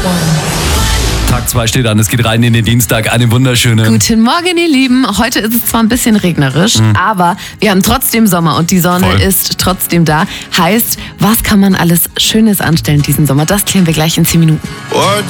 Tag 2 steht an, es geht rein in den Dienstag. Einen wunderschönen. Guten Morgen, ihr Lieben. Heute ist es zwar ein bisschen regnerisch, aber wir haben trotzdem Sommer und die Sonne Voll. ist trotzdem da. Heißt, was kann man alles Schönes anstellen diesen Sommer? Das klären wir gleich in 10 Minuten. What